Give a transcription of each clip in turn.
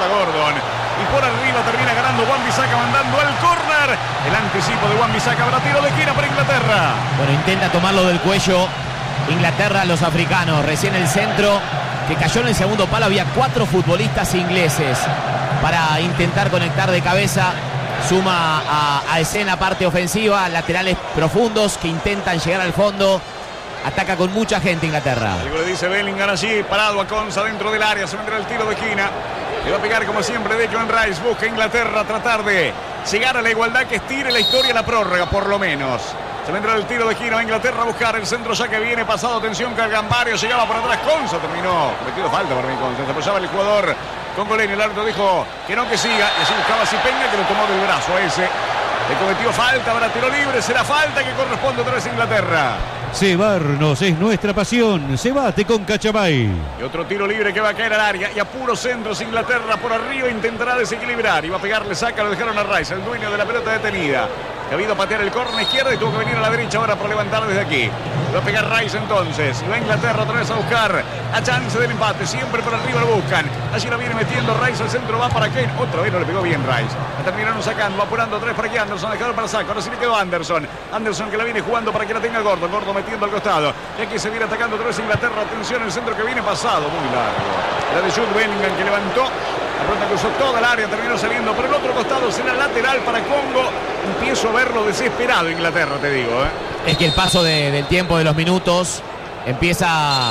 para Gordon. Y por arriba termina ganando Wan-Bissaka, mandando al córner. El anticipo de Wan-Bissaka, habrá tiro de esquina para Inglaterra. Bueno, intenta tomarlo del cuello Inglaterra, los africanos. Recién el centro que cayó en el segundo palo. Había 4 futbolistas ingleses para intentar conectar de cabeza. Suma a escena parte ofensiva, laterales profundos que intentan llegar al fondo. Ataca con mucha gente Inglaterra. Algo le dice Bellingham allí, parado a Konsa dentro del área. Se vendrá el tiro de esquina. Le va a pegar como siempre Declan Rice. Busca Inglaterra tratar de llegar a la igualdad que estire la historia, la prórroga por lo menos. Se vendrá el tiro de esquina a Inglaterra a buscar el centro ya que viene pasado. Atención que Gambario llegaba por atrás. Konsa terminó. Cometido falta para mí Konsa. Se apoyaba el jugador congoleno. El árbitro dijo que no, que siga. Y así buscaba a Zipenga, que lo tomó del brazo a ese. Le cometió falta, habrá tiro libre. Será falta que corresponde otra vez a Inglaterra. Cebarnos es nuestra pasión. Cebate con Cachamay. Y otro tiro libre que va a caer al área. Y a puros centros Inglaterra por arriba intentará desequilibrar. Y va a pegarle saca, lo dejaron a Rice, el dueño de la pelota detenida. Que ha habido a patear el córner izquierda y tuvo que venir a la derecha ahora por levantar desde aquí. Va a pegar Rice entonces. Y va a Inglaterra otra vez a buscar a chance del empate. Siempre por arriba lo buscan. Allí lo viene metiendo Rice al centro. Va para Kane. Otra vez no le pegó bien Rice. La terminaron sacando. Va apurando otra vez para que Anderson. Dejaron para saco. Ahora sí le quedó Anderson. Anderson que la viene jugando para que la tenga Gordon. Gordon metiendo al costado. Y aquí se viene atacando otra vez Inglaterra. Atención el centro que viene pasado. Muy largo. La de Jude Bellingham que levantó. La pelota cruzó toda el área. Terminó saliendo por el otro costado. Será lateral para Congo. Empiezo a verlo desesperado Inglaterra, te digo. Es que el paso del tiempo, de los minutos, empieza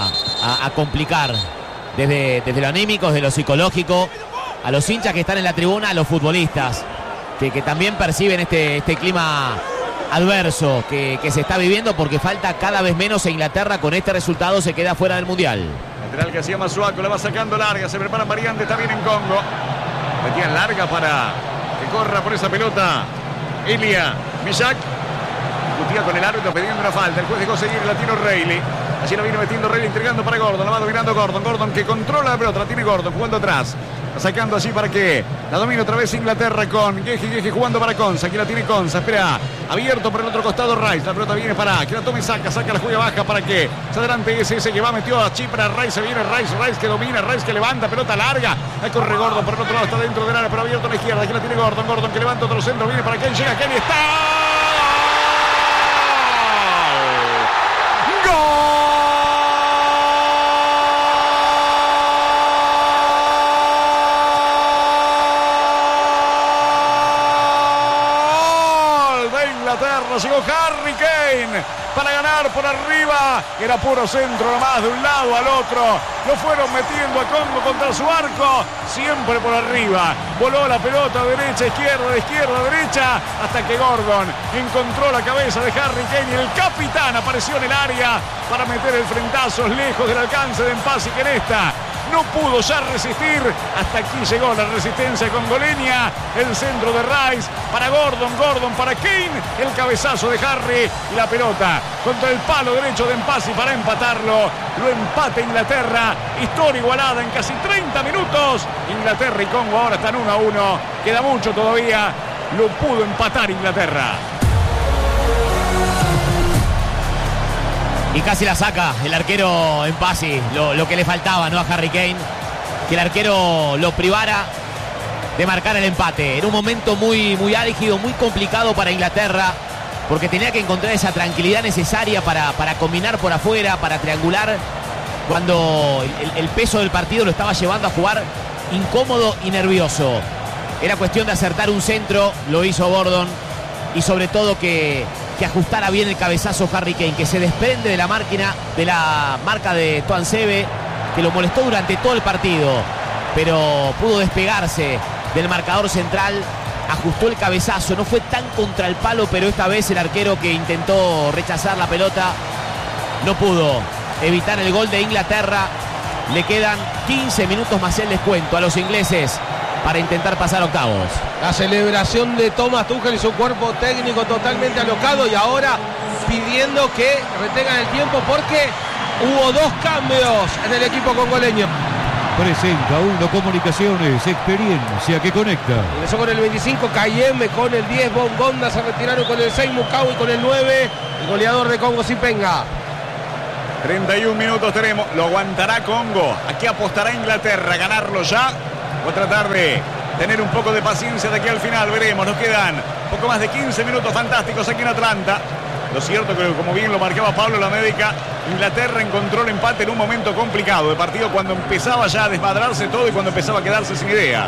a complicar desde lo anímico, desde lo psicológico, a los hinchas que están en la tribuna, a los futbolistas que también perciben este clima adverso que se está viviendo, porque falta cada vez menos e Inglaterra con este resultado se queda fuera del Mundial. Lateral que hacía Masuaku, la va sacando larga, se prepara Mariante, está bien en Congo. Metía larga para que corra por esa pelota Elia Misak. Discutía con el árbitro pidiendo una falta. El juez dejó seguir la tiro Reilly. Allí la viene metiendo Reilly, entregando para Gordon. La va dominando Gordon. Gordon que controla la pelota. La tiene Gordon jugando atrás. Sacando allí para que la domine otra vez Inglaterra con Geji jugando para Konsa. Aquí la tiene Konsa. Espera. Abierto por el otro costado Rice. La pelota viene para que la tome Saca la juega baja para que se adelante ese que va. Metió a Chipra. Rice viene Rice que domina. Rice que levanta. Pelota larga. Ahí corre Gordon por el otro lado. Está dentro del área pero abierto a la izquierda. Aquí la tiene Gordon. Gordon que levanta otro centro. Viene para Ken. Llega Ken. Está. Llegó Harry Kane para ganar por arriba. Era puro centro nomás de un lado al otro. Lo fueron metiendo a Congo contra su arco. Siempre por arriba. Voló la pelota derecha, izquierda, derecha. Hasta que Gordon encontró la cabeza de Harry Kane. Y el capitán apareció en el área para meter el frentazo lejos del alcance de Mpasi, que en esta no pudo ya resistir. Hasta aquí llegó la resistencia congoleña. El centro de Rice para Gordon para Kane. El cabezazo de Harry y la pelota contra el palo derecho de Mpasi para empatarlo. Lo empata Inglaterra. Historia igualada en casi 30 minutos. Inglaterra y Congo ahora están 1-1. Queda mucho todavía. Lo pudo empatar Inglaterra. Y casi la saca el arquero Mpasi, lo que le faltaba, ¿no?, a Harry Kane, que el arquero lo privara de marcar el empate. En un momento muy álgido, muy complicado para Inglaterra, porque tenía que encontrar esa tranquilidad necesaria para combinar por afuera, para triangular, cuando el peso del partido lo estaba llevando a jugar incómodo y nervioso. Era cuestión de acertar un centro, lo hizo Gordon, y sobre todo que ajustara bien el cabezazo Harry Kane, que se desprende de la marca de Tuanzebe, que lo molestó durante todo el partido, pero pudo despegarse del marcador central, ajustó el cabezazo, no fue tan contra el palo, pero esta vez el arquero que intentó rechazar la pelota no pudo evitar el gol de Inglaterra. Le quedan 15 minutos más el descuento a los ingleses para intentar pasar octavos. La celebración de Thomas Tuchel y su cuerpo técnico totalmente alocado, y ahora pidiendo que retengan el tiempo porque hubo 2 cambios en el equipo congoleño. Presenta Uno Comunicaciones, experiencia que conecta. Ingresó con el 25 Kayeme, con el 10 Bongonda, se retiraron con el 6 Mukau y con el 9 el goleador de Congo, Zipenga. 31 minutos tenemos, lo aguantará Congo. Aquí apostará Inglaterra, ganarlo ya o tratar de tener un poco de paciencia de aquí al final. Veremos, nos quedan poco más de 15 minutos fantásticos aquí en Atlanta. Lo cierto que, como bien lo marcaba Pablo la médica, Inglaterra encontró el empate en un momento complicado de partido, cuando empezaba ya a desmadrarse todo y cuando empezaba a quedarse sin ideas.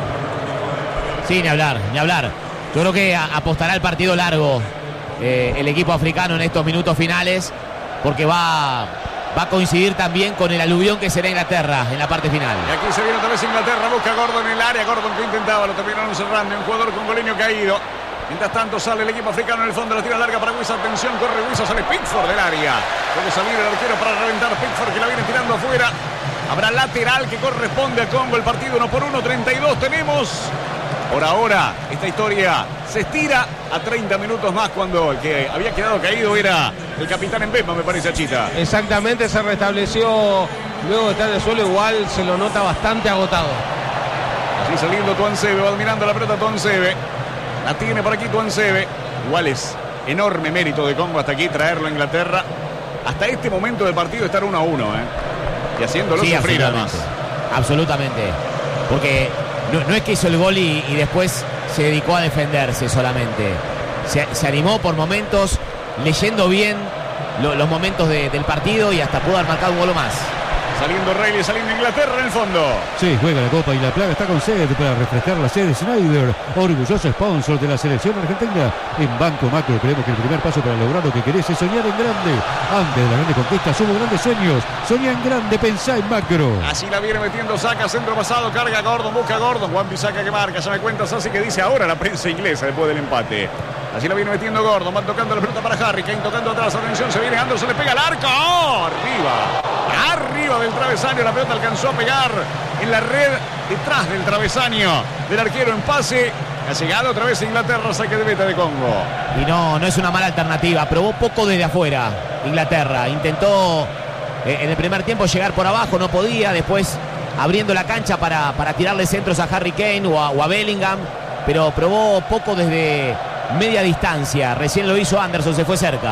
Sí, ni hablar, ni hablar. Yo creo que apostará el partido largo el equipo africano en estos minutos finales, porque va a coincidir también con el aluvión que será Inglaterra en la parte final. Y aquí se viene otra vez Inglaterra, busca a Gordon en el área, Gordon que intentaba, lo terminaron cerrando, un jugador congoleño caído. Mientras tanto sale el equipo africano en el fondo, la tira larga para Wissa, atención, corre Wissa, sale Pickford del área. Puede salir el arquero para reventar Pickford, que la viene tirando afuera. Habrá lateral que corresponde a Congo, el partido 1-1, 32 tenemos. Por ahora, esta historia se estira a 30 minutos más, cuando el que había quedado caído era el capitán Mbemba, me parece, Chita. Exactamente, se restableció luego de estar en el suelo, igual se lo nota bastante agotado. Así saliendo Tuansebe, va dominando la pelota Tuansebe. La tiene por aquí Tuansebe. Igual es enorme mérito de Congo hasta aquí traerlo a Inglaterra. Hasta este momento del partido estar 1-1, y haciéndolo sufrir además. Absolutamente. Porque no es que hizo el gol y después se dedicó a defenderse solamente. Se animó por momentos, leyendo bien los momentos del partido, y hasta pudo haber marcado un gol más. Saliendo Reilly, saliendo Inglaterra en el fondo. Sí, juega la Copa y la Plaga está con sed para refrescar la sede Schneider, orgulloso sponsor de la selección argentina. En Banco Macro creemos que el primer paso para lograr lo que querés es soñar en grande. Antes de la grande conquista somos grandes sueños. Soñá en grande, pensá en macro. Así la viene metiendo Saka, centro pasado, carga Gordon, busca Gordon. Juan Bisaca que marca, ya me cuentas así que dice ahora la prensa inglesa después del empate. Así la viene metiendo Gordon, van tocando la pelota para Harry Kane, tocando atrás, atención, se viene Anderson, le pega al arco. ¡Oh! Arriba del travesaño, la pelota alcanzó a pegar en la red detrás del travesaño del arquero en pase. Ha llegado otra vez Inglaterra, saque de meta de Congo. Y no es una mala alternativa, probó poco desde afuera Inglaterra, intentó en el primer tiempo llegar por abajo, no podía, después abriendo la cancha para tirarle centros a Harry Kane o a Bellingham, pero probó poco desde media distancia. Recién lo hizo Anderson, se fue cerca.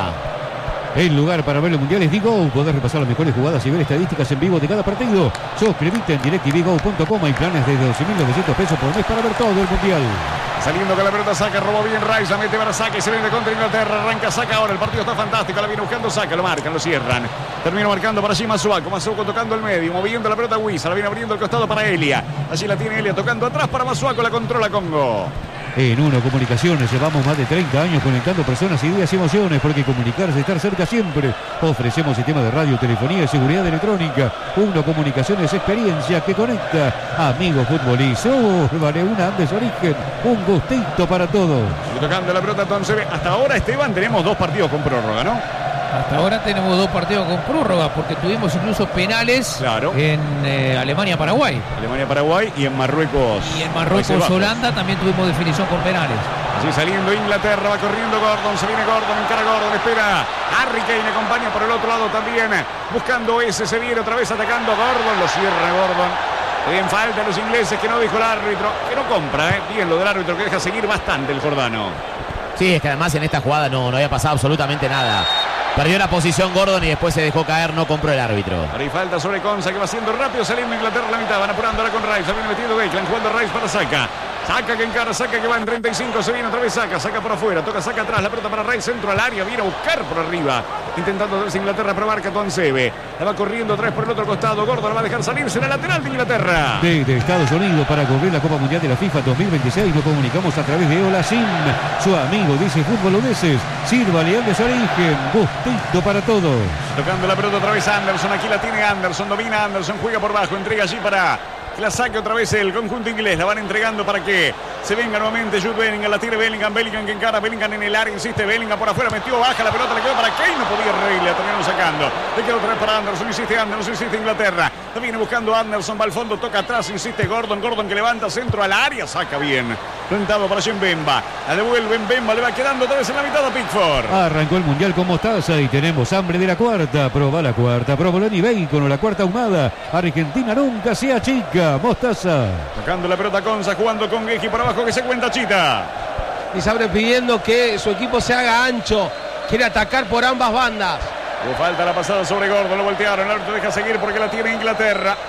El lugar para ver los mundiales Vigo. Podés repasar las mejores jugadas y ver estadísticas en vivo de cada partido. Suscríbete en DirecTVGo.com. Hay planes de 12.900 pesos por mes para ver todo el mundial. Saliendo con la pelota Saka, robó bien Rice, la mete para Saka y se viene contra Inglaterra. Arranca Saka ahora, el partido está fantástico. La viene buscando Saka, lo marcan, lo cierran. Termina marcando para allí Masuaku tocando el medio, moviendo la pelota Wissa, la viene abriendo el costado para Elia. Allí la tiene Elia tocando atrás para Masuaku, la controla Congo. En Uno Comunicaciones llevamos más de 30 años conectando personas, ideas y emociones, porque comunicarse es estar cerca siempre. Ofrecemos sistemas de radio, telefonía y seguridad electrónica. Uno Comunicaciones, experiencia que conecta. Amigos futbolistas, vale una Andes Origen, un gustito para todos. Y tocando la pelota entonces, hasta ahora, Esteban, tenemos 2 partidos con prórroga, ¿no? Hasta ahora tenemos 2 partidos con prórroga, porque tuvimos incluso penales, claro, en Alemania-Paraguay. Alemania-Paraguay y en Marruecos. Y en Marruecos-Holanda también tuvimos definición con penales. Así saliendo Inglaterra, va corriendo Gordon, se viene Gordon, encara Gordon, espera Harry Kane, acompaña por el otro lado también, buscando ese, se viene otra vez atacando Gordon, lo cierra Gordon. Bien, falta a los ingleses, que no dijo el árbitro, que no compra, bien lo del árbitro, que deja seguir bastante el jordano. Sí, es que además en esta jugada no había pasado absolutamente nada. Perdió la posición Gordon y después se dejó caer, no compró el árbitro. Ahora hay falta sobre Konsa, que va siendo rápido, saliendo Inglaterra a la mitad, van apurando ahora con Rice, viene metido Declan, jugando Rice para Saka. Saka que encara, Saka que va en 35, se viene otra vez Saka por afuera, toca Saka atrás, la pelota para Rice, centro al área, viene a buscar por arriba, intentando otra vez Inglaterra probar que Tuansebe. La va corriendo otra vez por el otro costado, Gordon la va a dejar salirse, la lateral de Inglaterra. Desde Estados Unidos para cubrir la Copa Mundial de la FIFA 2026 nos comunicamos a través de Hola Sim. Su amigo dice fútbol odeses, sírvale Andes Origen, gustito para todos. Tocando la pelota otra vez Anderson, aquí la tiene Anderson, domina Anderson, juega por bajo, entrega allí para que la saque otra vez el conjunto inglés, la van entregando para que se venga nuevamente Jude Bellingham, la tira Bellingham que encara, Bellingham en el área, insiste Bellingham por afuera, metió, baja la pelota, le quedó para Kane, no podía Reilly, la terminaron sacando, le quedó otra vez para Anderson, insiste Inglaterra, la viene buscando Anderson, va al fondo, toca atrás, insiste Gordon que levanta centro al área, saca bien, plantado para Mbemba, la devuelve Mbemba, le va quedando otra vez en la mitad a Pickford. Arrancó el Mundial con mostaza y tenemos hambre de la cuarta, probá la cuarta, provolone y bacon o la cuarta ahumada, Argentina nunca se achica. Mostaza. Tocando la pelota Konsa, jugando con Geji por abajo, que se cuenta Chita. Y Sabre pidiendo que su equipo se haga ancho. Quiere atacar por ambas bandas. Hubo falta la pasada sobre Gordon, lo voltearon, el árbitro deja seguir porque la tiene Inglaterra.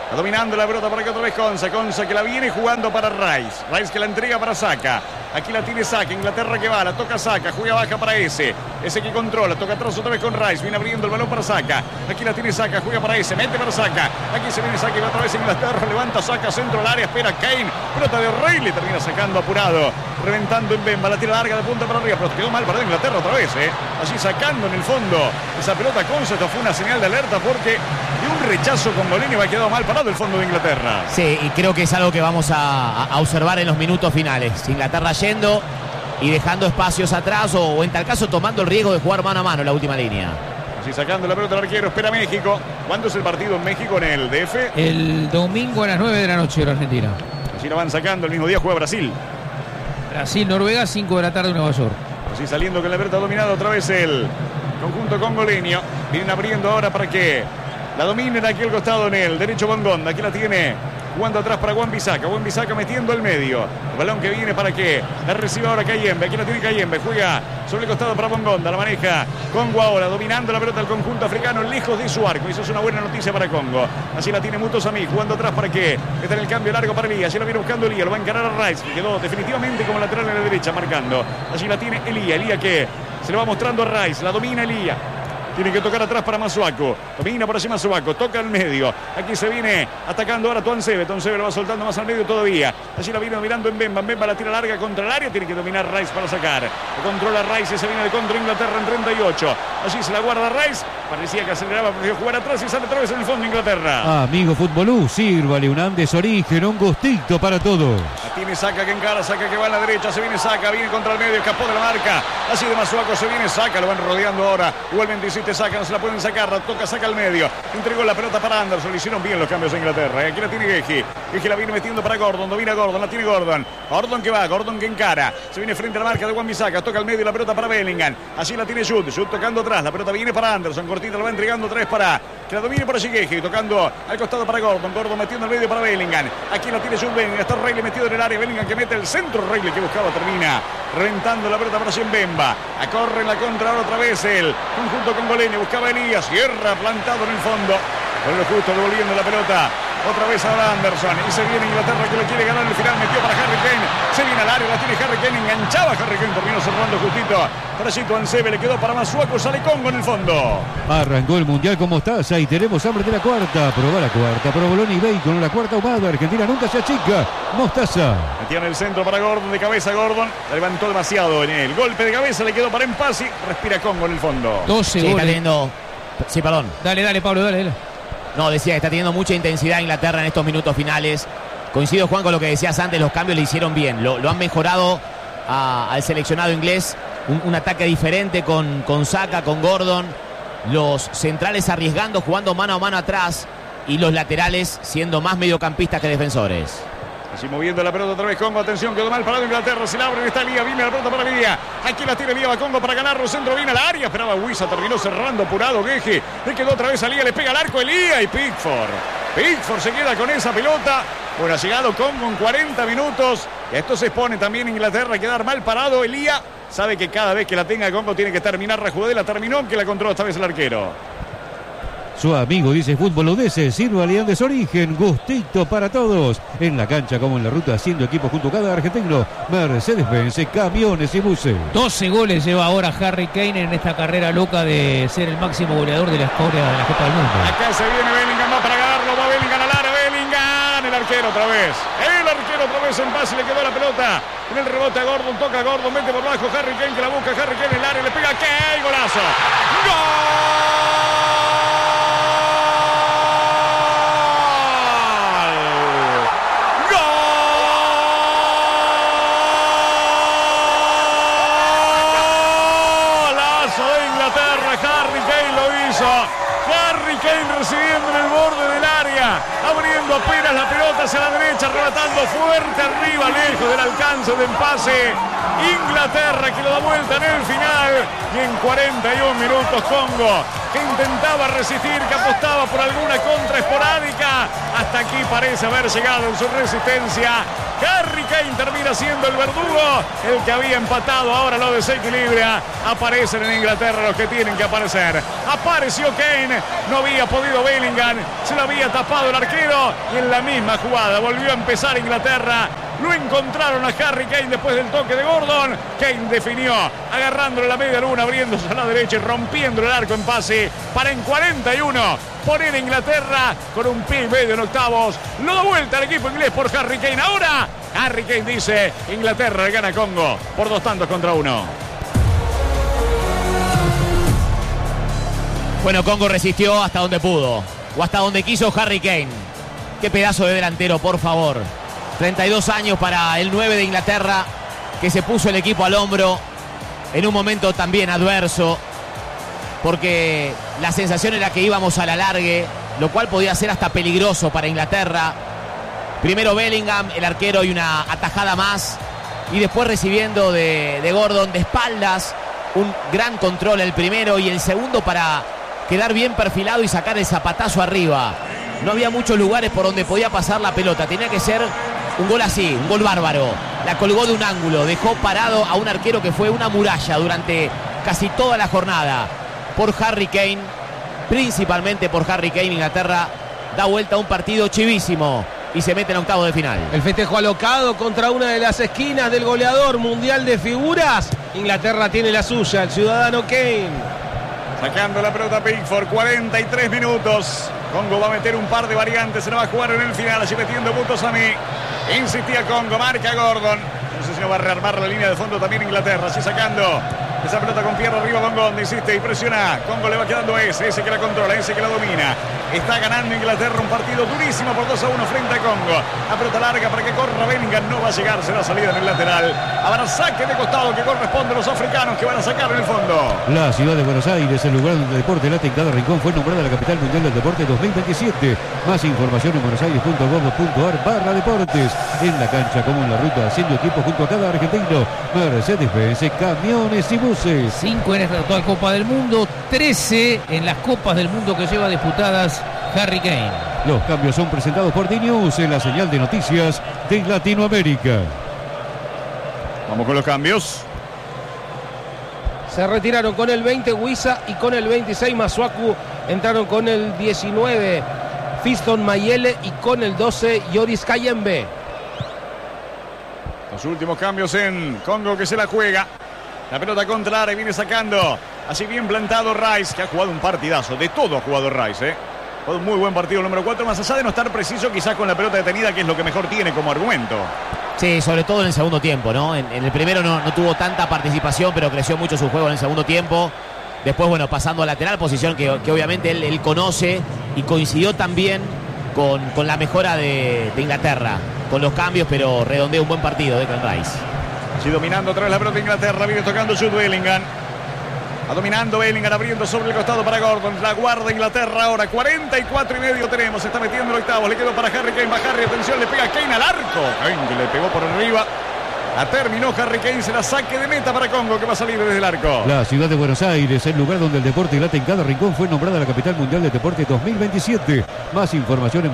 Dominando la pelota por aquí otra vez Konsa. Konsa que la viene jugando para Rice. Rice que la entrega para Saka. Aquí la tiene Saka. Inglaterra que va. La toca Saka. Juega baja para ese. Ese que controla. Toca atrás otra vez con Rice. Viene abriendo el balón para Saka. Aquí la tiene Saka. Juega para ese. Mete para Saka. Aquí se viene Saka y va otra vez Inglaterra. Levanta Saka. Centro al área. Espera Kane. Pelota de O'Reilly. Termina sacando apurado. Reventando en Bemba. La tira larga de punta para arriba. Pero quedó mal para Inglaterra otra vez. Allí sacando en el fondo esa pelota Konsa. Esto fue una señal de alerta porque de un rechazo con Golini va quedado mal parado el fondo de Inglaterra. Sí, y creo que es algo que vamos a observar en los minutos finales. Inglaterra yendo y dejando espacios atrás o en tal caso tomando el riesgo de jugar mano a mano en la última línea. Así sacando la pelota al arquero, espera México. ¿Cuándo es el partido en México en el DF? El domingo a las 9 de la noche de Argentina. Así la van sacando, el mismo día juega Brasil. Brasil-Noruega, 5 de la tarde, Nueva York. Así saliendo con la pelota dominada otra vez el conjunto congoleño. Vienen abriendo ahora para que la dominen aquí al costado en el derecho Bongonda. Aquí la tiene jugando atrás para Wan-Bissaka. Wan-Bissaka metiendo el medio. El balón que viene para que la reciba ahora Kayembe. Aquí la tiene Kayembe. Juega sobre el costado para Bongonda. La maneja Congo ahora. Dominando la pelota del conjunto africano lejos de su arco. Eso es una buena noticia para Congo. Así la tiene Muto Sami. Jugando atrás para que está en el cambio largo para Elías. Así la viene buscando Elías. Lo va a encarar a Rice. Que quedó definitivamente como lateral en la derecha marcando. Así la tiene Elías. Elías que se lo va mostrando a Rice. La domina Elías. Tiene que tocar atrás para Masuaku. Domina por allí Masuaku. Toca al medio. Aquí se viene atacando ahora Tuansebe. Tuansebe lo va soltando más al medio todavía. Allí la viene dominando en Bemba. Bemba la tira larga contra el área. Tiene que dominar Rice para sacar. Lo controla Rice y se viene de contra Inglaterra en 38. Allí se la guarda Rice. Parecía que aceleraba, prefirió jugar atrás y sale otra vez en el fondo Inglaterra. Amigo Futbolú, sírvale un Andes Origen, un gustito para todos. La tiene Saka que encara, Saka que va a la derecha, se viene Saka, viene contra el medio, escapó de la marca. Así de Masuaku se viene Saka, lo van rodeando ahora. Igualmente insiste Saka, no se la pueden sacar, la toca Saka al medio. Entregó la pelota para Anderson, le hicieron bien los cambios a Inglaterra. Aquí la tiene Geji. Geji la viene metiendo para Gordon, domina Gordon, la tiene Gordon. Gordon que va, Gordon que encara. Se viene frente a la marca de Wan-Bissaka, toca al medio la pelota para Bellingham. Así la tiene Jude, Jude tocando atrás, la pelota viene para Anderson, cortita la va entregando otra vez para que la domine por allí Geji, tocando al costado para Gordon, Gordon metiendo al medio para Bellingham. Aquí la tiene Jude Bellingham, está Reilly metido en el área, Bellingham que mete el centro, Reilly que buscaba, termina reventando la pelota para Bemba. A corre en la contra ahora otra vez el conjunto congoleño, buscaba Elías, cierra plantado en el fondo, con lo justo devolviendo la pelota. Otra vez ahora Anderson. Y se viene Inglaterra que lo quiere ganar en el final. Metió para Harry Kane. Se viene al área. La tiene Harry Kane. Enganchaba Harry Kane. Terminó cerrando justito. Para allí Tuansebe. Le quedó para Masuaku. Sale Congo en el fondo. Arrancó el Mundial con mostaza y tenemos hambre de la cuarta. Probá la cuarta. Provolone y bacon. La cuarta ahumada. Argentina nunca se achica. Mostaza. Metía en el centro para Gordon. De cabeza Gordon. La levantó demasiado en el golpe de cabeza. Le quedó para Empasi. Respira Congo en el fondo. 12 Sí, está goles. teniendo... Sí, perdón. Dale, Pablo, dale. No, decía que está teniendo mucha intensidad Inglaterra en estos minutos finales. Coincido, Juan, con lo que decías antes. Los cambios le hicieron bien. Lo han mejorado al seleccionado inglés. Un ataque diferente con Saka, con Gordon. Los centrales arriesgando, jugando mano a mano atrás. Y los laterales siendo más mediocampistas que defensores. Así moviendo la pelota otra vez Congo. Atención, quedó mal parado Inglaterra. Se la abre, está Lía. Viene la pelota para Lía. Aquí la tiene Lía, va Congo para ganarlo. Centro viene al área. Esperaba Wisa. Terminó cerrando apurado. Geji. Le quedó otra vez a Lía. Le pega al arco Elía y Pickford. Pickford se queda con esa pelota. Bueno, ha llegado Congo en 40 minutos. Y esto se expone también Inglaterra a quedar mal parado. Elía sabe que cada vez que la tenga Congo tiene que terminar la jugada. La terminó, que la controló esta vez el arquero. Su amigo dice Fútbol Udese, sírvale Andes Origen, gustito para todos. En la cancha como en la ruta, haciendo equipo junto a cada argentino. Mercedes-Benz, camiones y buses. 12 goles lleva ahora Harry Kane en esta carrera loca de ser el máximo goleador de la historia de la Copa del Mundo. Acá se viene Bellingham, va para ganarlo, va Bellingham al área, Bellingham, el arquero otra vez. El arquero otra vez en pase, le quedó la pelota. En el rebote a Gordon, toca a Gordon, mete por bajo Harry Kane que la busca, Harry Kane en el área, le pega, ¡qué golazo! ¡Gol! Harry Kane recibiendo en el borde del área, abriendo apenas la pelota hacia la derecha, arrebatando fuerte arriba, lejos del alcance de empase. Inglaterra que lo da vuelta en el final y en 41 minutos Congo que intentaba resistir, que apostaba por alguna contra esporádica. Hasta aquí parece haber llegado en su resistencia. Harry Kane termina siendo el verdugo, el que había empatado, ahora lo desequilibra. Aparecen en Inglaterra los que tienen que aparecer. Apareció Kane, no había podido Bellingham, se lo había tapado el arquero y en la misma jugada volvió a empezar Inglaterra. Lo encontraron a Harry Kane después del toque de Gordon. Kane definió, agarrándole la media luna, abriéndose a la derecha y rompiendo el arco en pase para en 41 poner a Inglaterra con un pie y medio en octavos. Lo da vuelta al equipo inglés por Harry Kane. Ahora Harry Kane dice: Inglaterra le gana a Congo por 2-1. Bueno, Congo resistió hasta donde pudo, o hasta donde quiso Harry Kane. Qué pedazo de delantero, por favor. 32 años para el 9 de Inglaterra, que se puso el equipo al hombro en un momento también adverso, porque la sensación era que íbamos a la largue, lo cual podía ser hasta peligroso para Inglaterra. Primero Bellingham, el arquero, y una atajada más, y después recibiendo de Gordon de espaldas, un gran control el primero, y el segundo para quedar bien perfilado y sacar el zapatazo arriba. No había muchos lugares por donde podía pasar la pelota, tenía que ser un gol así, un gol bárbaro. La colgó de un ángulo, dejó parado a un arquero que fue una muralla durante casi toda la jornada. Por Harry Kane, principalmente por Harry Kane, Inglaterra da vuelta a un partido chivísimo y se mete en octavos de final. El festejo alocado contra una de las esquinas del goleador mundial de figuras. Inglaterra tiene la suya, el ciudadano Kane. Sacando la pelota Pickford, 43 minutos. Congo va a meter un par de variantes, se la va a jugar en el final, allí metiendo puntos a mí. Insistía Congo, marca Gordon. No sé si no va a rearmar la línea de fondo también Inglaterra, así sacando esa pelota con pierna arriba con Gonda, insiste y presiona. Congo le va quedando ese que la controla, ese que la domina. Está ganando Inglaterra un partido durísimo por 2-1 frente a Congo. La pelota larga para que corra Bellingham, no va a llegar, será salida en el lateral. Habrá saque de costado que corresponde a los africanos que van a sacar en el fondo. La ciudad de Buenos Aires, el lugar donde el deporte late en cada rincón, fue nombrada la capital mundial del deporte 2027. Más información en buenosaires.gov.ar/deportes. En la cancha como en la ruta, haciendo equipo junto a cada argentino. Mercedes-Benz, camiones y buses. 5 en esta actual Copa del Mundo, 13 en las Copas del Mundo que lleva disputadas Harry Kane. Los cambios son presentados por D-News en la señal de noticias de Latinoamérica. Vamos con los cambios. Se retiraron con el 20 Wissa y con el 26 Masuaku. Entraron con el 19 Fiston Mayele y con el 12 Yoris Kayembe. Los últimos cambios en Congo, que se la juega. La pelota contra área, viene sacando. Así bien plantado Rice, que ha jugado un partidazo. De todo ha jugado Rice, Fue un muy buen partido el número 4, más allá de no estar preciso quizás con la pelota detenida, que es lo que mejor tiene como argumento. Sí, sobre todo en el segundo tiempo, ¿no? En el primero no tuvo tanta participación, pero creció mucho su juego en el segundo tiempo. Después, bueno, pasando a lateral, posición que obviamente él conoce, y coincidió también con la mejora de Inglaterra, con los cambios, pero redondea un buen partido de Declan Rice. Así dominando otra vez la pelota de Inglaterra, viene tocando Jude Bellingham. Va dominando Bellingham, abriendo sobre el costado para Gordon. La guarda Inglaterra ahora. 44 y medio tenemos. Se está metiendo el octavo. Le quedó para Harry Kane. Va Harry. Atención, le pega Kane al arco. Kane que le pegó por arriba. La terminó Harry Kane. Se la saque de meta para Congo, que va a salir desde el arco. La ciudad de Buenos Aires, el lugar donde el deporte late en cada rincón, fue nombrada la capital mundial del deporte 2027. Más información en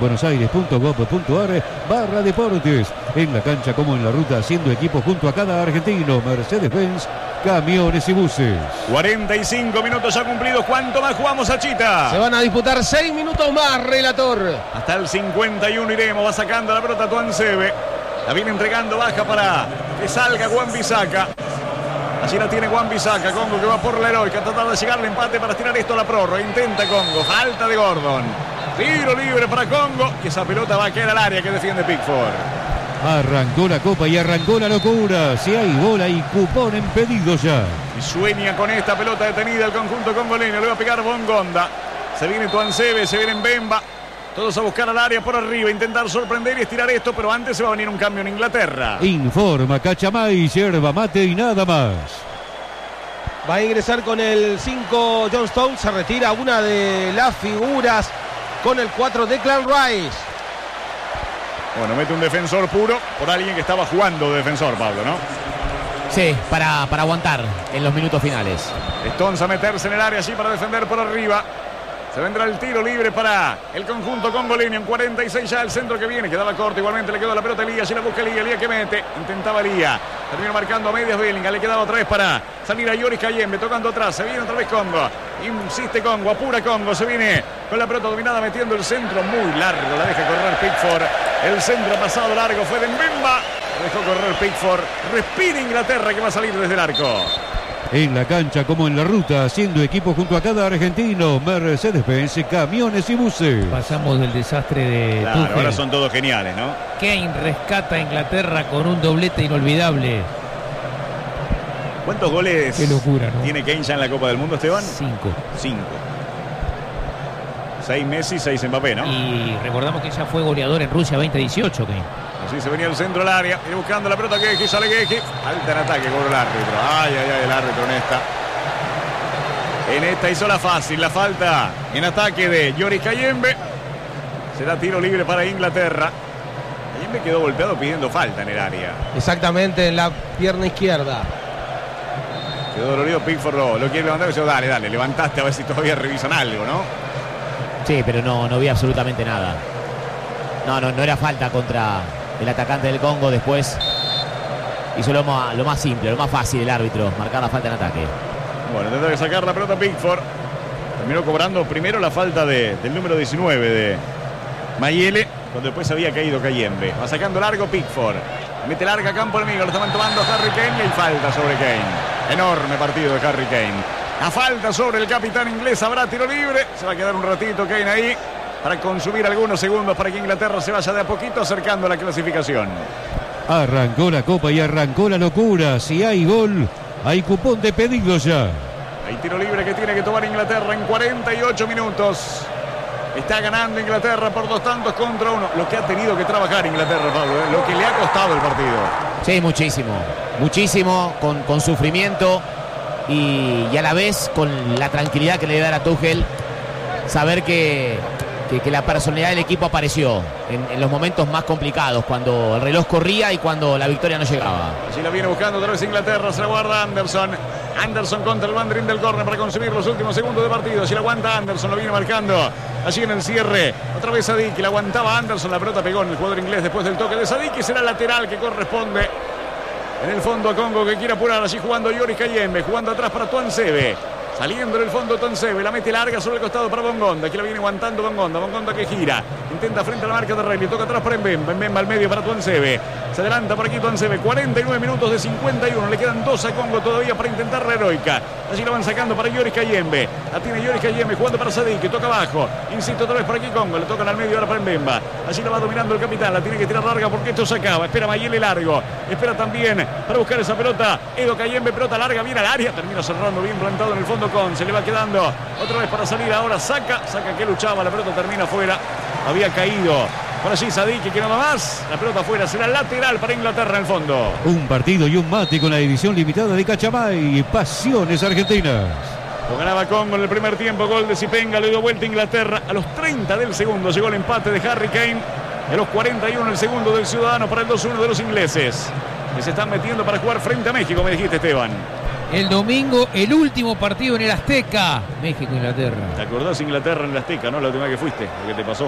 buenosaires.gov.ar/deportes. En la cancha como en la ruta, haciendo equipo junto a cada argentino. Mercedes-Benz, camiones y buses. 45 minutos ya cumplidos. ¿Cuánto más jugamos, Achita? Se van a disputar 6 minutos más, relator. Hasta el 51 iremos. Va sacando la pelota Tuansebe. La viene entregando baja para que salga Wan-Bissaka. Allí la tiene Wan-Bissaka. Congo que va por la heroica. Tratar de llegar al empate para tirar esto a la prórroga. Intenta Congo. Falta de Gordon. Tiro libre para Congo. Y esa pelota va a caer al área que defiende Pickford. Arrancó la copa y arrancó la locura. Si hay bola y cupón en pedido ya. Y sueña con esta pelota detenida el conjunto congoleño. Le va a pegar Bongonda. Se viene Tuansebe, se viene Mbemba. Todos a buscar al área por arriba, intentar sorprender y estirar esto, pero antes se va a venir un cambio en Inglaterra. Informa Cachamay, yerba mate y nada más. Va a ingresar con el 5 John Stones, se retira una de las figuras con el 4 Declan Rice. Bueno, mete un defensor puro por alguien que estaba jugando de defensor, Pablo, ¿no? Sí, para aguantar en los minutos finales. Stones a meterse en el área allí para defender por arriba. Se vendrá el tiro libre para el conjunto congoleño. En 46 ya el centro que viene. Quedaba corto. Igualmente le quedó la pelota a Elías. Y la busca Elías que mete. Intentaba Elías. Termina marcando a medias Bellingham. Le quedaba otra vez para salir a Yoris Kayembe. Tocando atrás. Se viene otra vez Congo. Insiste Congo. Apura Congo. Se viene con la pelota dominada metiendo el centro muy largo. La deja correr Pickford. El centro pasado largo fue de Mbemba. Dejó correr Pickford. Respira Inglaterra que va a salir desde el arco. En la cancha como en la ruta, haciendo equipo junto a cada argentino. Mercedes-Benz, camiones y buses. Pasamos del desastre de Claro, Tuchel. ahora son todos geniales, ¿no? Kane rescata a Inglaterra con un doblete inolvidable. ¿Cuántos goles Qué locura, ¿no? tiene Kane ya en la Copa del Mundo, Esteban? 5. 5. 6 Messi, 6 Mbappé, ¿no? Y recordamos que ya fue goleador en Rusia 2018, Kane. Así se venía el centro al área. Y buscando la pelota que sale Gueji. Alta en ataque, cobró el árbitro. Ay, ay, ay, el árbitro en esta. En esta hizo la fácil. La falta en ataque de Yoris Kayembe. Será tiro libre para Inglaterra. Kayembe quedó golpeado pidiendo falta en el área. Exactamente en la pierna izquierda. Quedó dolorido Pickford. Lo quiere levantar y dice, dale, dale, levantaste a ver si todavía revisan algo, ¿no? Sí, pero no vi absolutamente nada. No era falta contra el atacante del Congo. Después hizo lo más simple, lo más fácil el árbitro, marcar la falta en ataque. Bueno, tendrá que sacar la pelota Pickford. Terminó cobrando primero la falta del número 19 de Mayele, cuando después había caído Kayembe. Va sacando largo Pickford. Mete larga a campo enemigo, lo estaban tomando Harry Kane y hay falta sobre Kane. Enorme partido de Harry Kane. La falta sobre el capitán inglés, habrá tiro libre. Se va a quedar un ratito Kane ahí para consumir algunos segundos para que Inglaterra se vaya de a poquito acercando a la clasificación. Arrancó la copa y arrancó la locura. Si hay gol, hay cupón de pedido ya. Hay tiro libre que tiene que tomar Inglaterra en 48 minutos. Está ganando Inglaterra por 2-1 contra 1. Lo que ha tenido que trabajar Inglaterra, Pablo, lo que le ha costado el partido. Sí, muchísimo, con sufrimiento y a la vez con la tranquilidad que le da a Tuchel saber que la personalidad del equipo apareció en los momentos más complicados, cuando el reloj corría y cuando la victoria no llegaba. Allí la viene buscando otra vez Inglaterra, se la guarda Anderson. Anderson contra el banderín del córner para consumir los últimos segundos de partido. Allí la aguanta Anderson, lo viene marcando allí en el cierre. Otra vez Sadik, la aguantaba Anderson, la pelota pegó en el jugador inglés después del toque de Sadik y será lateral que corresponde en el fondo a Congo, que quiere apurar. Allí jugando Yoris Kayembe, jugando atrás para Tuanzebe. Saliendo en el fondo Tuanzebe, la mete larga sobre el costado para Bongonda. Aquí la viene aguantando Bongonda que gira. Intenta frente a la marca de Rey, toca atrás para Mbemba. Mbemba al medio para Tuanzebe. Se adelanta por aquí Tuanzebe. 49 minutos de 51. Le quedan 2 a Congo todavía para intentar la heroica. Allí la van sacando para Yoris Kayembe. La tiene Yoris Kayembe jugando para Sadik, que toca abajo. Insiste otra vez por aquí Congo. Le tocan al medio ahora para Mbemba. Allí la va dominando el capitán. La tiene que tirar larga porque esto se acaba. Espera Mayele largo. Espera también para buscar esa pelota. Edo Kayembe, pelota larga, viene al área. Termina cerrando bien plantado en el fondo con. Se le va quedando otra vez para salir ahora. Saca que luchaba. La pelota termina fuera. Había caído por allí Sadik, que nada más. La pelota fuera. Será lateral para Inglaterra en el fondo. Un partido y un mate con la edición limitada de Cachamay. Pasiones argentinas. Lo ganaba Congo en el primer tiempo. Gol de Zipenga. Le dio vuelta a Inglaterra. A los 30 del segundo llegó el empate de Harry Kane. A los 41 el segundo del Ciudadano para el 2-1 de los ingleses, que se están metiendo para jugar frente a México, me dijiste, Esteban. El domingo, el último partido en el Azteca. México-Inglaterra. ¿Te acordás Inglaterra en el Azteca, no? La última vez que fuiste, lo que te pasó.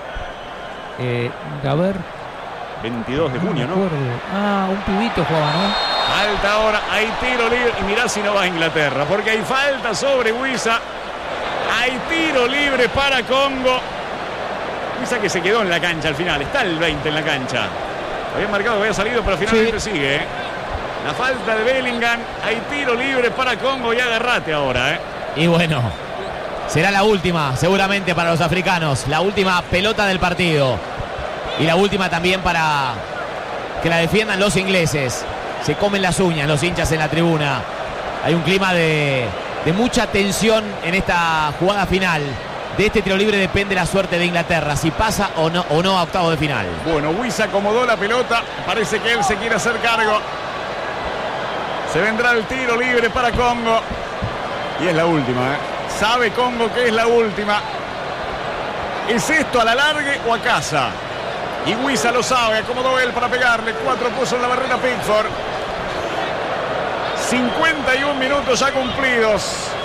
A ver. 22 de junio, ¿no? Un pibito jugaba, ¿no? Falta ahora, hay tiro libre. Y mirá si no va a Inglaterra, porque hay falta sobre Wissa. Hay tiro libre para Congo. Wissa que se quedó en la cancha al final. Está el 20 en la cancha. Había marcado que había salido, pero finalmente sigue, ¿eh? La falta de Bellingham. Hay tiro libre para Congo y agarrate ahora, ¿eh? Y bueno, será la última seguramente para los africanos. La última pelota del partido. Y la última también para que la defiendan los ingleses. Se comen las uñas los hinchas en la tribuna. Hay un clima de mucha tensión en esta jugada final. De este tiro libre depende la suerte de Inglaterra, si pasa o no a octavos de final. Bueno, Wissa acomodó la pelota. Parece que él se quiere hacer cargo. Se vendrá el tiro libre para Congo. Y es la última, ¿eh? Sabe Congo que es la última. ¿Es esto a la largue o a casa? Y Wissa lo sabe. Acomodó él para pegarle. 4 puso en la barrera Pickford. 51 minutos ya cumplidos.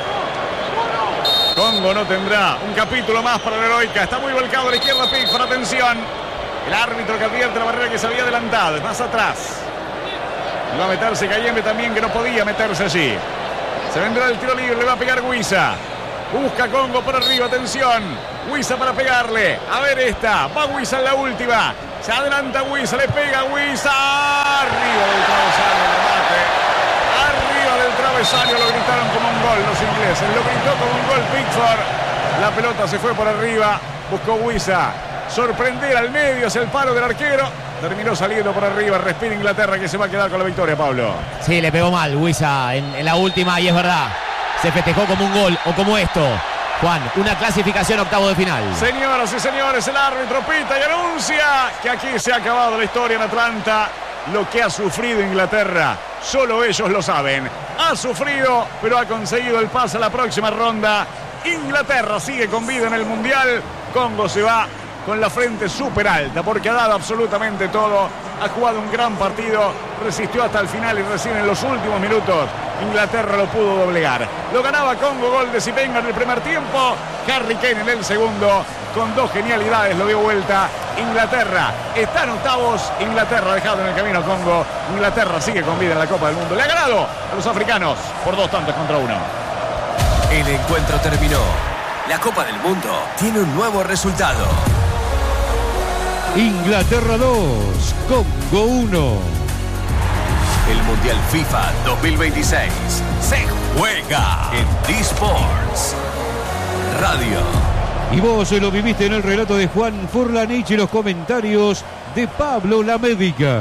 Congo no tendrá un capítulo más para la heroica. Está muy volcado a la izquierda Pickford. Atención. El árbitro que advierte la barrera que se había adelantado. Es más atrás. Va a meterse Cayembe también, que no podía meterse allí. Se vendrá el tiro libre. Le va a pegar Huiza. Busca Congo por arriba. Atención. Huiza para pegarle. A ver esta. Va Huiza en la última. Se adelanta Huiza. Le pega Huiza. Arriba del travesaño. Arriba del travesaño. Lo gritaron como un gol los ingleses. Lo gritó como un gol Pickford. La pelota se fue por arriba. Buscó Huiza sorprender al medio hacia el palo del arquero. Terminó saliendo por arriba. Respira Inglaterra, que se va a quedar con la victoria, Pablo. Sí, le pegó mal Huiza en la última, y es verdad. Se festejó como un gol o como esto. Juan, una clasificación a octavo de final. Señoras y señores, el árbitro pita y anuncia que aquí se ha acabado la historia en Atlanta. Lo que ha sufrido Inglaterra, solo ellos lo saben. Ha sufrido, pero ha conseguido el pase a la próxima ronda. Inglaterra sigue con vida en el Mundial. Congo se va con la frente súper alta porque ha dado absolutamente todo. Ha jugado un gran partido, resistió hasta el final y recién en los últimos minutos Inglaterra lo pudo doblegar. Lo ganaba Congo, gol de Zipenga en el primer tiempo. Harry Kane en el segundo, con dos genialidades lo dio vuelta. Inglaterra está en octavos. Inglaterra ha dejado en el camino a Congo. Inglaterra sigue con vida en la Copa del Mundo. Le ha ganado a los africanos por 2-1. El encuentro terminó. La Copa del Mundo tiene un nuevo resultado. Inglaterra 2, Congo 1. El Mundial FIFA 2026 se juega en D-Sports Radio. Y vos lo viviste en el relato de Juan Furlanich y los comentarios de Pablo La Médica.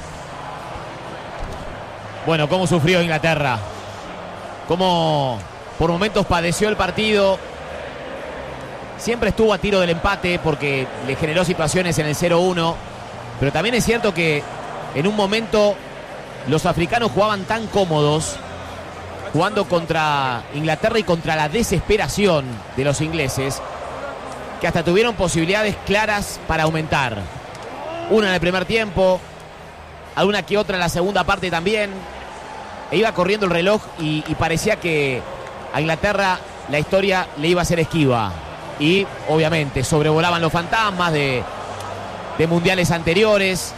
Bueno, cómo sufrió Inglaterra. Cómo por momentos padeció el partido. Siempre estuvo a tiro del empate porque le generó situaciones en el 0-1. Pero también es cierto que en un momento los africanos jugaban tan cómodos, jugando contra Inglaterra y contra la desesperación de los ingleses, que hasta tuvieron posibilidades claras para aumentar. Una en el primer tiempo, alguna que otra en la segunda parte también. E iba corriendo el reloj y parecía que a Inglaterra la historia le iba a ser esquiva. Y obviamente sobrevolaban los fantasmas de mundiales anteriores,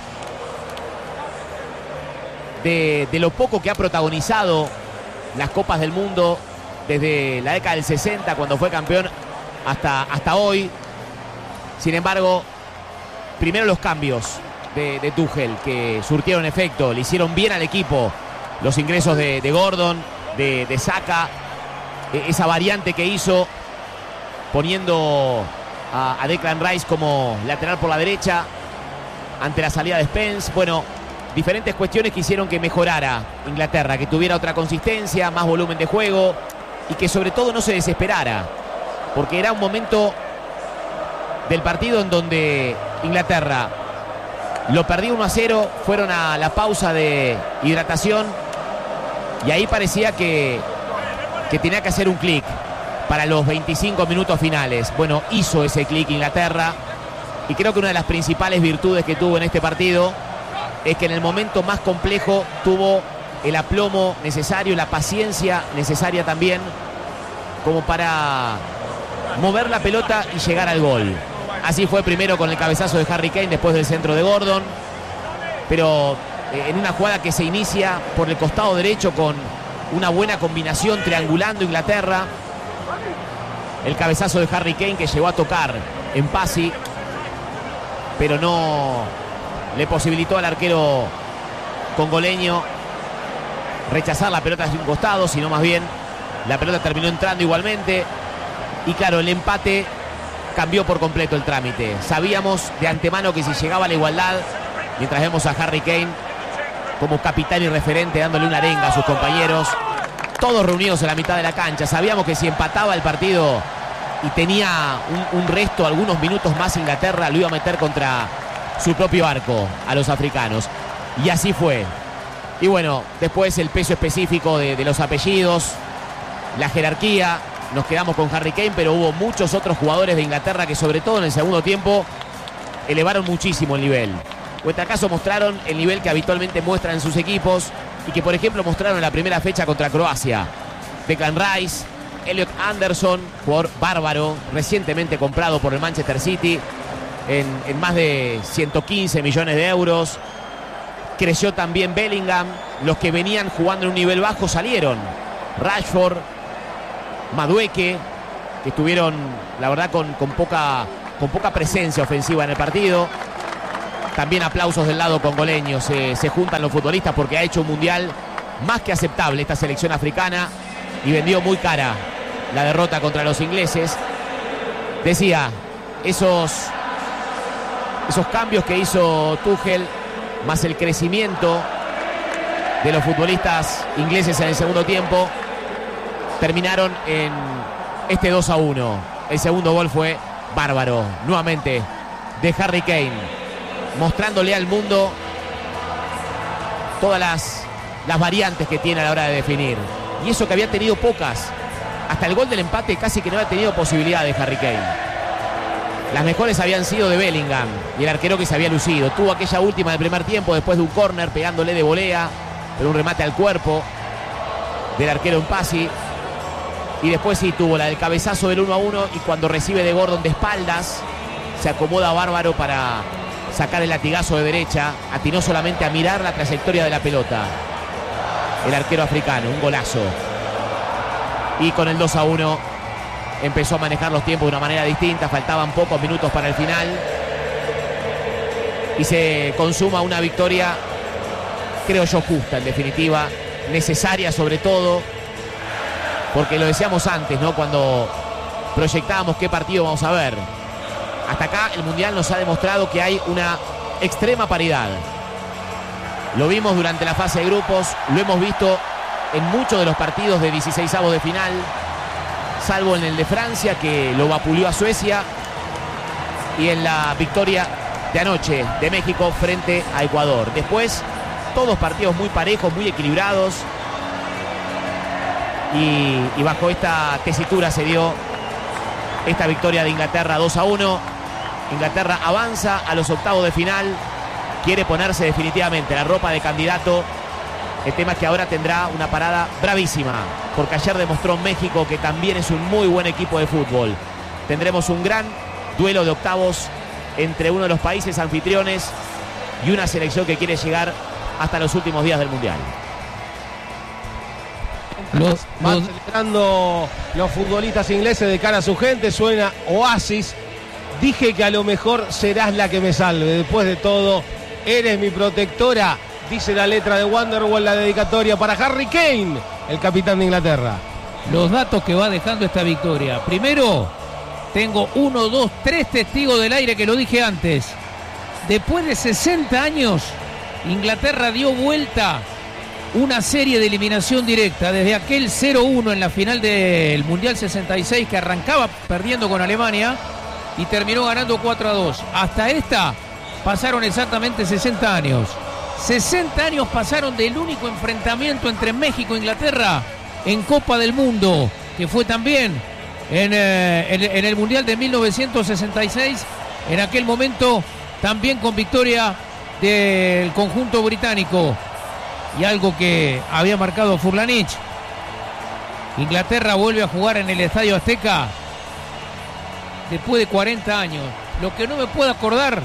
de lo poco que ha protagonizado las Copas del Mundo desde la década del 60, cuando fue campeón, hasta hoy. Sin embargo, primero los cambios de Tuchel, que surtieron efecto, le hicieron bien al equipo. Los ingresos de Gordon, de Saka, esa variante que hizo, poniendo a Declan Rice como lateral por la derecha ante la salida de Spence. Bueno, diferentes cuestiones que hicieron que mejorara Inglaterra, que tuviera otra consistencia, más volumen de juego y que sobre todo no se desesperara, porque era un momento del partido en donde Inglaterra lo perdió 1-0, fueron a la pausa de hidratación y ahí parecía que tenía que hacer un clic para los 25 minutos finales. Bueno, hizo ese clic Inglaterra y creo que una de las principales virtudes que tuvo en este partido es que en el momento más complejo tuvo el aplomo necesario, la paciencia necesaria también, como para mover la pelota y llegar al gol. Así fue primero con el cabezazo de Harry Kane, después del centro de Gordon, pero en una jugada que se inicia por el costado derecho con una buena combinación triangulando Inglaterra. El cabezazo de Harry Kane, que llegó a tocar en Pasi, pero no le posibilitó al arquero congoleño rechazar la pelota hacia un costado, sino más bien la pelota terminó entrando igualmente. Y claro, el empate cambió por completo el trámite. Sabíamos de antemano que si llegaba a la igualdad, mientras vemos a Harry Kane como capitán y referente dándole una arenga a sus compañeros, todos reunidos en la mitad de la cancha, sabíamos que si empataba el partido y tenía un resto, algunos minutos más, Inglaterra lo iba a meter contra su propio arco a los africanos. Y así fue. Y bueno, después el peso específico de los apellidos, la jerarquía. Nos quedamos con Harry Kane, pero hubo muchos otros jugadores de Inglaterra que sobre todo en el segundo tiempo elevaron muchísimo el nivel. O en este caso mostraron el nivel que habitualmente muestran en sus equipos y que por ejemplo mostraron en la primera fecha contra Croacia. Declan Rice, Elliot Anderson, jugador bárbaro, recientemente comprado por el Manchester City en más de 115 millones de euros. Creció también Bellingham. Los que venían jugando en un nivel bajo salieron. Rashford, Madueke, que estuvieron, la verdad, con poca presencia ofensiva en el partido. También aplausos del lado congoleño. Se juntan los futbolistas porque ha hecho un mundial más que aceptable esta selección africana y vendió muy cara la derrota contra los ingleses. Decía, esos cambios que hizo Tuchel, más el crecimiento de los futbolistas ingleses en el segundo tiempo, terminaron en este 2-1. El segundo gol fue bárbaro, nuevamente de Harry Kane, mostrándole al mundo todas las variantes que tiene a la hora de definir. Y eso que había tenido pocas. Hasta el gol del empate casi que no había tenido posibilidad de Harry Kane. Las mejores habían sido de Bellingham y el arquero que se había lucido. Tuvo aquella última del primer tiempo después de un córner pegándole de volea, pero un remate al cuerpo del arquero Mpasi. Y después sí tuvo la del cabezazo del 1-1 y cuando recibe de Gordon de espaldas se acomoda bárbaro para sacar el latigazo de derecha. Atinó solamente a mirar la trayectoria de la pelota el arquero africano, un golazo. Y con el 2-1 empezó a manejar los tiempos de una manera distinta. Faltaban pocos minutos para el final y se consuma una victoria, creo yo, justa en definitiva, necesaria sobre todo, porque lo decíamos antes, ¿no? Cuando proyectábamos qué partido vamos a ver. Hasta acá el Mundial nos ha demostrado que hay una extrema paridad. Lo vimos durante la fase de grupos, lo hemos visto en muchos de los partidos de 16avos de final, salvo en el de Francia, que lo vapuleó a Suecia, y en la victoria de anoche de México frente a Ecuador. Después, todos partidos muy parejos, muy equilibrados, y bajo esta tesitura se dio esta victoria de Inglaterra 2-1. Inglaterra avanza a los octavos de final, quiere ponerse definitivamente la ropa de candidato. El tema es que ahora tendrá una parada bravísima, porque ayer demostró México que también es un muy buen equipo de fútbol. Tendremos un gran duelo de octavos entre uno de los países anfitriones y una selección que quiere llegar hasta los últimos días del Mundial. Van celebrando los futbolistas ingleses de cara a su gente. Suena Oasis. Dije que a lo mejor serás la que me salve. Después de todo, eres mi protectora, dice la letra de Wonderwall, la dedicatoria para Harry Kane, el capitán de Inglaterra. Los datos que va dejando esta victoria. Primero, tengo 1, 2, 3 testigos del aire que lo dije antes. Después de 60 años, Inglaterra dio vuelta una serie de eliminación directa. Desde aquel 0-1 en la final del Mundial 66, que arrancaba perdiendo con Alemania y terminó ganando 4-2. Hasta esta pasaron exactamente 60 años. 60 años pasaron del único enfrentamiento entre México e Inglaterra en Copa del Mundo, que fue también en el Mundial de 1966, en aquel momento también con victoria del conjunto británico. Y algo que había marcado Furlanich, Inglaterra vuelve a jugar en el Estadio Azteca después de 40 años. Lo que no me puedo acordar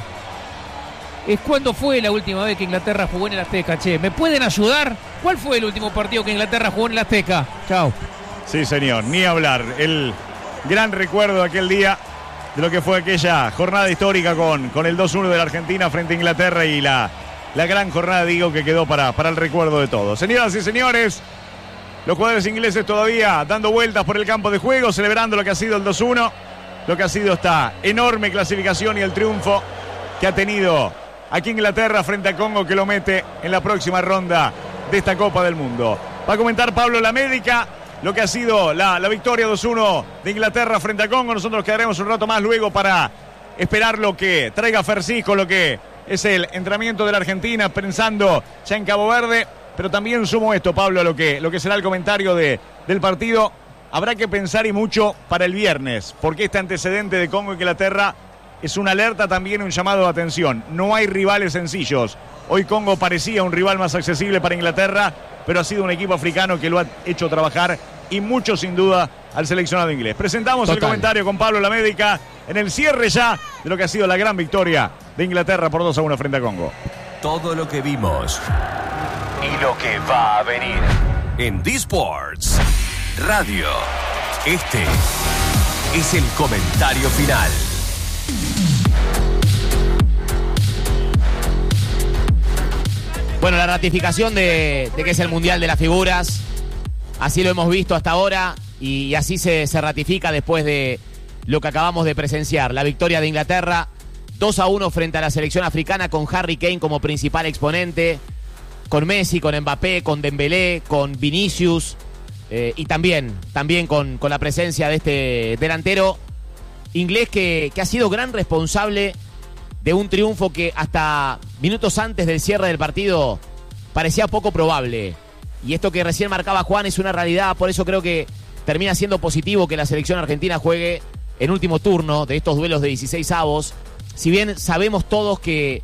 es cuándo fue la última vez que Inglaterra jugó en el Azteca. Che, ¿me pueden ayudar? ¿Cuál fue el último partido que Inglaterra jugó en el Azteca? Chao. Sí, señor, ni hablar. El gran recuerdo de aquel día, de lo que fue aquella jornada histórica con el 2-1 de la Argentina frente a Inglaterra y la gran jornada, digo, que quedó para el recuerdo de todos. Señoras y señores, los jugadores ingleses todavía dando vueltas por el campo de juego, celebrando lo que ha sido el 2-1, lo que ha sido esta enorme clasificación y el triunfo que ha tenido aquí Inglaterra frente a Congo, que lo mete en la próxima ronda de esta Copa del Mundo. Va a comentar Pablo Lamédica lo que ha sido la victoria 2-1 de Inglaterra frente a Congo. Nosotros quedaremos un rato más luego para esperar lo que traiga Fercisco, lo que es el entrenamiento de la Argentina, pensando ya en Cabo Verde. Pero también sumo esto, Pablo, a lo que será el comentario del partido. Habrá que pensar y mucho para el viernes, porque este antecedente de Congo e Inglaterra es una alerta también, un llamado de atención. No hay rivales sencillos. Hoy Congo parecía un rival más accesible para Inglaterra, pero ha sido un equipo africano que lo ha hecho trabajar y mucho sin duda al seleccionado inglés. Presentamos el comentario con Pablo Lamédica en el cierre ya de lo que ha sido la gran victoria de Inglaterra por 2-1 frente a Congo. Todo lo que vimos y lo que va a venir en D-Sports Radio. Este es el comentario final. Bueno, la ratificación de que es el Mundial de las Figuras, así lo hemos visto hasta ahora y así se ratifica después de lo que acabamos de presenciar. La victoria de Inglaterra 2-1 frente a la selección africana con Harry Kane como principal exponente, con Messi, con Mbappé, con Dembélé, con Vinicius y también con la presencia de este delantero inglés que ha sido gran responsable de un triunfo que hasta minutos antes del cierre del partido parecía poco probable. Y esto que recién marcaba Juan es una realidad, por eso creo que termina siendo positivo que la selección argentina juegue en último turno de estos duelos de 16avos. Si bien sabemos todos que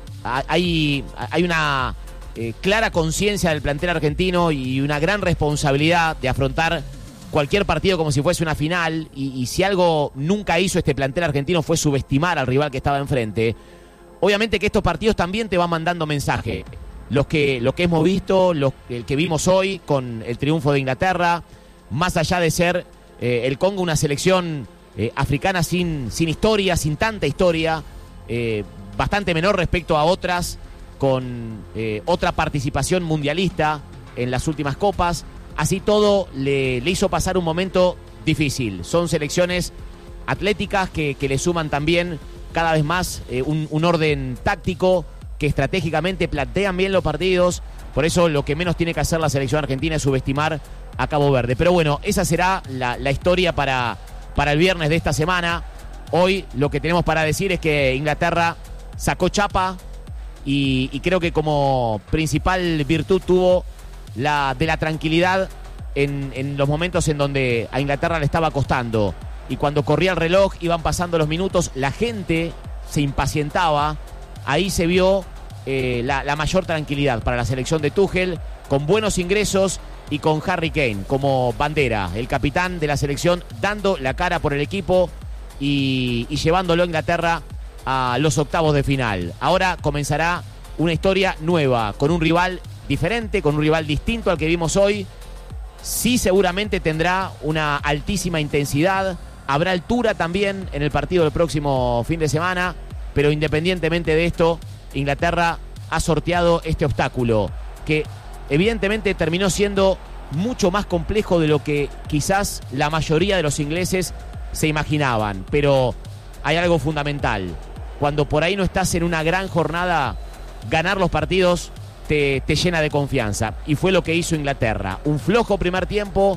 hay una clara conciencia del plantel argentino y una gran responsabilidad de afrontar cualquier partido como si fuese una final, y si algo nunca hizo este plantel argentino fue subestimar al rival que estaba enfrente, obviamente que estos partidos también te van mandando mensaje. Lo que hemos visto, el que vimos hoy con el triunfo de Inglaterra, más allá de ser el Congo una selección africana sin historia, sin tanta historia, bastante menor respecto a otras, con otra participación mundialista en las últimas copas. Así todo le hizo pasar un momento difícil. Son selecciones atléticas que le suman también cada vez más un orden táctico, que estratégicamente plantean bien los partidos. Por eso lo que menos tiene que hacer la selección argentina es subestimar a Cabo Verde. Pero bueno, esa será la historia para el viernes de esta semana. Hoy lo que tenemos para decir es que Inglaterra sacó chapa y creo que como principal virtud tuvo la tranquilidad en los momentos en donde a Inglaterra le estaba costando. Y cuando corría el reloj, iban pasando los minutos, la gente se impacientaba. Ahí se vio la mayor tranquilidad para la selección de Tuchel, con buenos ingresos y con Harry Kane como bandera, el capitán de la selección, dando la cara por el equipo y llevándolo a Inglaterra a los octavos de final. Ahora comenzará una historia nueva, con un rival diferente, con un rival distinto al que vimos hoy. Sí, seguramente tendrá una altísima intensidad, habrá altura también en el partido del próximo fin de semana, pero independientemente de esto, Inglaterra ha sorteado este obstáculo, que evidentemente terminó siendo mucho más complejo de lo que quizás la mayoría de los ingleses se imaginaban. Pero hay algo fundamental: cuando por ahí no estás en una gran jornada, ganar los partidos te llena de confianza, y fue lo que hizo Inglaterra. Un flojo primer tiempo,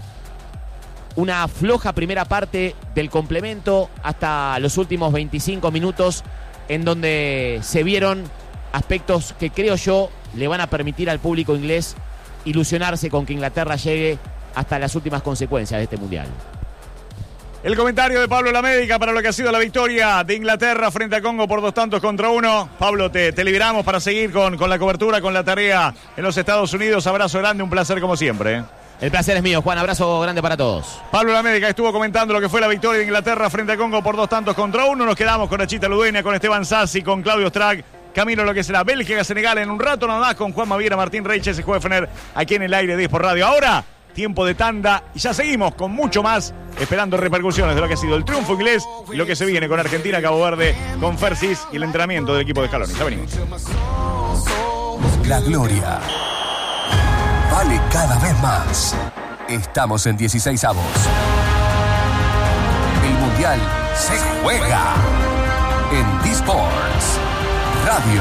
una floja primera parte del complemento, hasta los últimos 25 minutos, en donde se vieron aspectos que creo yo le van a permitir al público inglés ilusionarse con que Inglaterra llegue hasta las últimas consecuencias de este Mundial. El comentario de Pablo Lamédica para lo que ha sido la victoria de Inglaterra frente a Congo por 2-1. Pablo, te liberamos para seguir con la cobertura, con la tarea en los Estados Unidos. Abrazo grande, un placer como siempre. El placer es mío, Juan. Abrazo grande para todos. Pablo Lamédica estuvo comentando lo que fue la victoria de Inglaterra frente a Congo por 2-1. Nos quedamos con Nachita Ludueña, con Esteban Sassi, con Claudio Strack. Camino a lo que será Bélgica-Senegal en un rato nada más, con Juan Maviera, Martín Reiches y Juefner aquí en el aire de D-Sport Radio. Ahora, tiempo de tanda y ya seguimos con mucho más, esperando repercusiones de lo que ha sido el triunfo inglés y lo que se viene con Argentina, Cabo Verde, con Fersis y el entrenamiento del equipo de Scaloni. Ya venimos. La gloria vale cada vez más. Estamos en 16avos. El Mundial se juega en D-Sports Radio.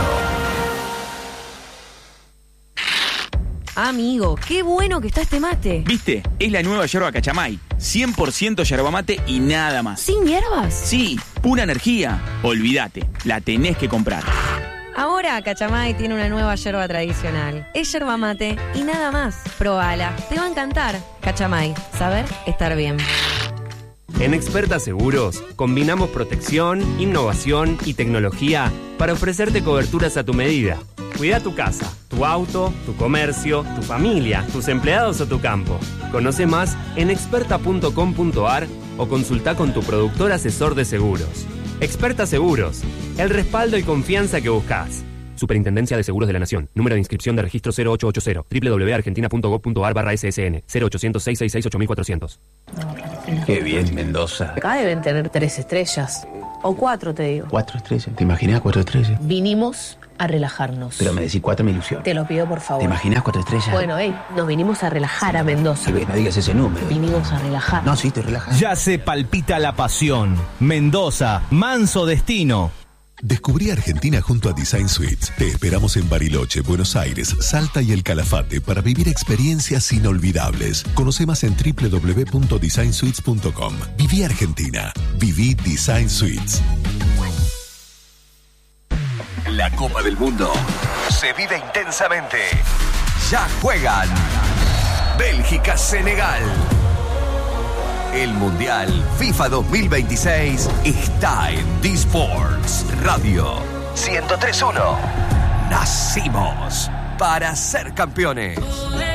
Amigo, qué bueno que está este mate. ¿Viste? Es la nueva yerba Cachamay. 100% yerba mate y nada más. ¿Sin hierbas? Sí, pura energía. Olvídate, la tenés que comprar. Ahora Cachamay tiene una nueva yerba tradicional. Es yerba mate y nada más. Probala, te va a encantar. Cachamay, saber estar bien. En Experta Seguros, combinamos protección, innovación y tecnología para ofrecerte coberturas a tu medida. Cuida tu casa, tu auto, tu comercio, tu familia, tus empleados o tu campo. Conoce más en experta.com.ar o consulta con tu productor asesor de seguros. Experta Seguros, el respaldo y confianza que buscas. Superintendencia de Seguros de la Nación. Número de inscripción de registro 0880. www.argentina.gov.ar/ssn. 0800-666-8400. Qué bien, Mendoza. Acá deben tener 3 estrellas. O 4, te digo. 4 estrellas. ¿Te imaginas 4 estrellas? Vinimos a relajarnos. Pero me decís 4 me ilusión. Te lo pido, por favor. ¿Te imaginas 4 estrellas? Bueno, nos vinimos a relajar a Mendoza. No digas ese número. Vinimos a relajar. No, sí, estoy relajado. Ya se palpita la pasión. Mendoza, manso destino. Descubrí Argentina junto a Design Suites. Te esperamos en Bariloche, Buenos Aires, Salta y El Calafate para vivir experiencias inolvidables. Conoce más en www.designsuites.com. Viví Argentina. Viví Design Suites. La Copa del Mundo se vive intensamente. Ya juegan Bélgica-Senegal. El Mundial FIFA 2026 está en D-Sports Radio 103.1. Nacimos para ser campeones.